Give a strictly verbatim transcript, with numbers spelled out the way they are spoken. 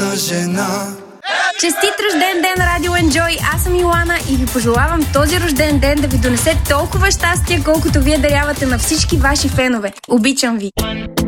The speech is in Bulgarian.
на жена. Честит рожден ден, Радио Енджой! Аз съм Йоана и ви пожелавам този рожден ден да ви донесе толкова щастие, колкото вие дарявате на всички ваши фенове. Обичам ви!